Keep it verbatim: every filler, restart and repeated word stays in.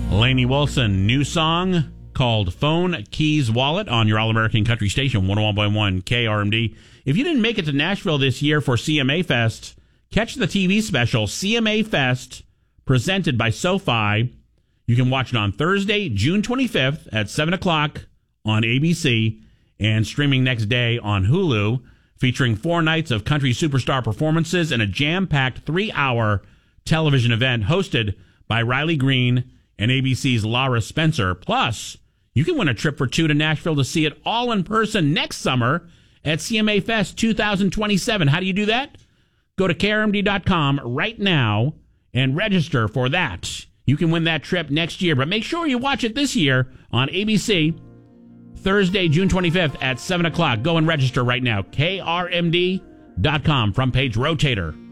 Lainey Wilson, new song called Phone Keys Wallet on your All-American Country Station, one oh one point one K R M D. If you didn't make it to Nashville this year for C M A Fest, catch the T V special C M A Fest presented by SoFi. You can watch it on Thursday, June twenty-fifth at seven o'clock on A B C and streaming next day on Hulu, featuring four nights of country superstar performances and a jam-packed three-hour television event hosted by Riley Green and A B C's Laura Spencer. Plus, you can win a trip for two to Nashville to see it all in person next summer at C M A Fest two thousand twenty-seven. How do you do that? Go to K R M D dot com right now and register for that. You can win that trip next year, but make sure you watch it this year on A B C, Thursday, June twenty-fifth at seven o'clock. Go and register right now. K R M D dot com, front page rotator.